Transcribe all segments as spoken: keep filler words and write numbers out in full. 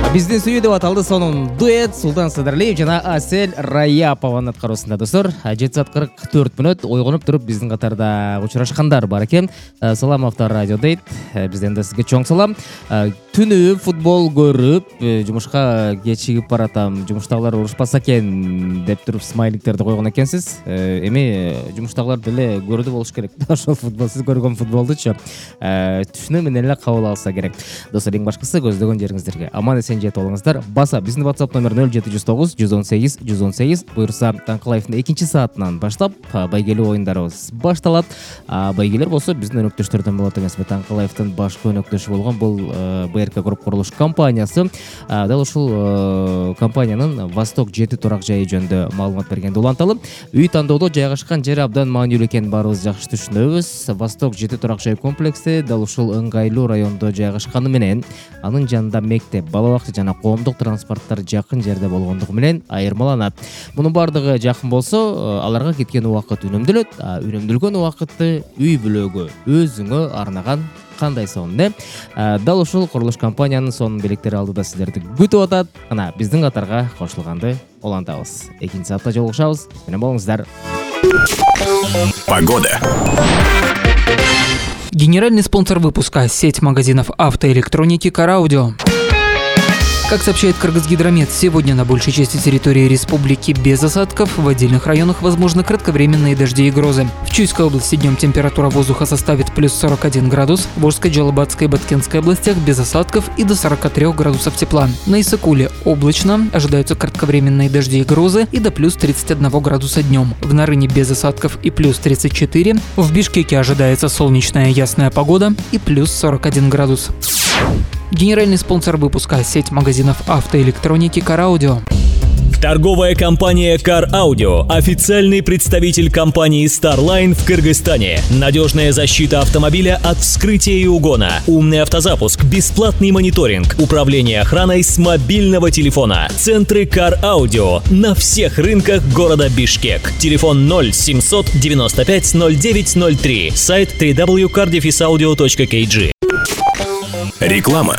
Биздин сүйүү деп аталды сонун дуэт Султан Садырлиев жана Асел Раяпованын аткаруусунда. Достор, жети саат кырк төрт мүнөт ойгонуп туруп биздин катарда учурашкандар бар экен. Салам Авто радио дейт. Бизден да сизге чоң салам. Түнү футбол көрүп, жумушка кечигип баратам, жумуштагылар урушпаса экен деп туруп смайликтерди койгон экенсиз. Эми жумуштагылар деле көрдү болуш керек. Ошол футбол сиз көргөн футболдучу түшүнө менен эле кабыл алса керек. Достор, эң башкысы көздөгөн жериңиздерге аман эсен жетип алыңыздар. Баса биздин WhatsApp номер нөл жети жүз тогуз жүз он сегиз жүз он сегиз. Буюрса Таңкылаевдин экинчи саатынан баштап байгелүү оюндарыбыз башталат. Байгелер болсо биздин өнөктөштөрдөн болот эмеспи? Таңкылаевдин башкы өнөктөшү болгон бул бэ эр ка Групп курулуш компаниясы. Дал ушул компаниянын Восток жети турак жайы жөнүндө маалымат бергенди уланталы. Үй тандоодо жайгашкан жери абдан маанилүү экенин баарыбыз жакшы түшүнөбүз. Восток жети турак жай комплекси дал ушул ыңгайлуу райондо жайгашканы менен анын жанында мектеп, балабакча жана коомдук транспорттор жакын жерде болгондугу менен айырмаланат. Мунун бардыгы жакын болсо, аларга кеткен убакыт үнөмдөлөт. Үнөмдөлгөн убакытты үй бүлөгө, өзүңө арнаган кандай сонун, э? Дал ушул курулуш компаниянын сонун белектери алдыда сиздерди күтүп атат. Ана биздин катарга кошулганды улантабыз. Экинчи саатта жолугушабыз. Менен болуңуздар. Погода. Генеральный спонсор выпуска – сеть магазинов автоэлектроники «Караудио». Как сообщает Кыргызгидромет, сегодня на большей части территории республики без осадков, в отдельных районах возможны кратковременные дожди и грозы. В Чуйской области днем температура воздуха составит плюс сорок один градус, в Волжской, Джалабатской и Баткенской областях без осадков и до сорока трёх градусов тепла. На Иссыкуле облачно, ожидаются кратковременные дожди и грозы и до плюс тридцать один градуса днем. В Нарыне без осадков и плюс тридцать четыре, в Бишкеке ожидается солнечная ясная погода и плюс сорок один градус. Генеральный спонсор выпуска – сеть магазинов автоэлектроники «Караудио». Торговая компания Car Audio – официальный представитель компании Starline в Кыргызстане. Надежная защита автомобиля от вскрытия и угона, умный автозапуск, бесплатный мониторинг, управление охраной с мобильного телефона. Центры Car Audio на всех рынках города Бишкек. Телефон ноль семьсот девяносто пять ноль девять ноль три. Сайт дабл ю дабл ю дабл ю точка car dash audio точка кей джи. Реклама.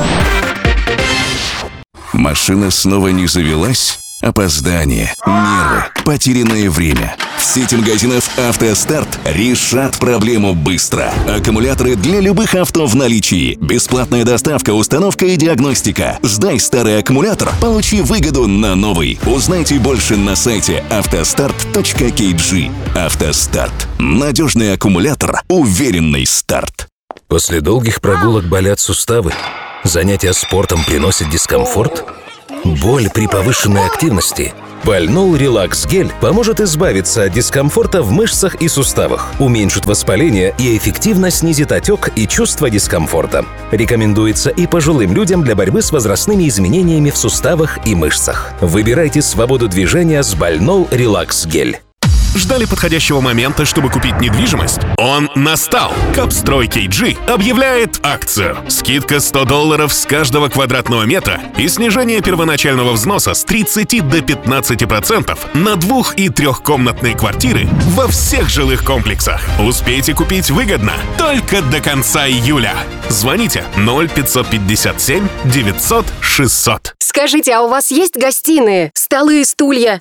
Машина снова не завелась? Опоздание, нервы, потерянное время. Сети магазинов «АвтоСтарт» решат проблему быстро. Аккумуляторы для любых авто в наличии. Бесплатная доставка, установка и диагностика. Сдай старый аккумулятор, получи выгоду на новый. Узнайте больше на сайте автостарт точка кей джи. «АвтоСтарт». Надежный аккумулятор, уверенный старт. После долгих прогулок болят суставы? Занятия спортом приносят дискомфорт? Боль при повышенной активности? Бальнол Релакс Гель поможет избавиться от дискомфорта в мышцах и суставах, уменьшит воспаление и эффективно снизит отек и чувство дискомфорта. Рекомендуется и пожилым людям для борьбы с возрастными изменениями в суставах и мышцах. Выбирайте свободу движения с Бальнол Релакс Гель. Ждали подходящего момента, чтобы купить недвижимость? Он настал! Капстрой кей джи объявляет акцию. Скидка сто долларов с каждого квадратного метра и снижение первоначального взноса с тридцати до пятнадцати процентов на двух- и трехкомнатные квартиры во всех жилых комплексах. Успейте купить выгодно только до конца июля. Звоните ноль пятьсот пятьдесят семь девятьсот шестьсот. Скажите, а у вас есть гостиные, столы и стулья?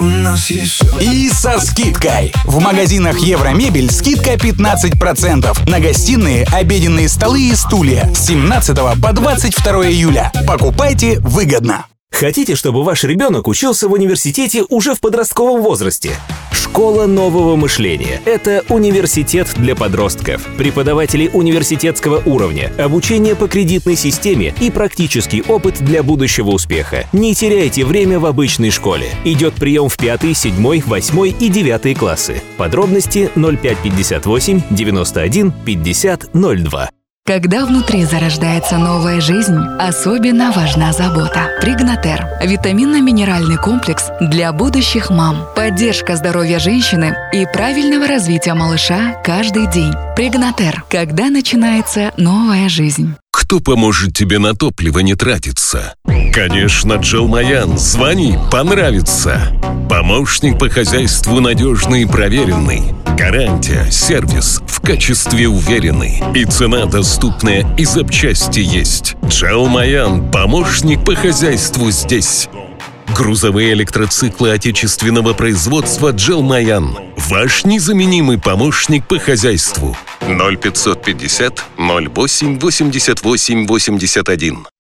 И со скидкой. В магазинах Евромебель скидка пятнадцать процентов на гостиные, обеденные столы и стулья с семнадцатого по двадцать второе июля. Покупайте выгодно. Хотите, чтобы ваш ребенок учился в университете уже в подростковом возрасте? Школа нового мышления – это университет для подростков, преподаватели университетского уровня, обучение по кредитной системе и практический опыт для будущего успеха. Не теряйте время в обычной школе. Идет прием в пятый, седьмой, восьмой и девятый классы. Подробности ноль пять пятьдесят восемь девяносто один пятьдесят ноль два. Когда внутри зарождается новая жизнь, особенно важна забота. Пригнатер – витаминно-минеральный комплекс Для будущих мам. Поддержка здоровья женщины и правильного развития малыша каждый день. Прегнатер. Когда начинается новая жизнь. Кто поможет тебе на топливо не тратиться? Конечно, Джелмаян. Звони, понравится. Помощник по хозяйству надежный и проверенный. Гарантия, сервис в качестве уверенный. И цена доступная, и запчасти есть. Джелмаян. Помощник по хозяйству здесь. Грузовые электроциклы отечественного производства Джелмаян. Ваш незаменимый помощник по хозяйству. ноль пятьсот пятьдесят ноль восемь восемьдесят восемь восемьдесят один.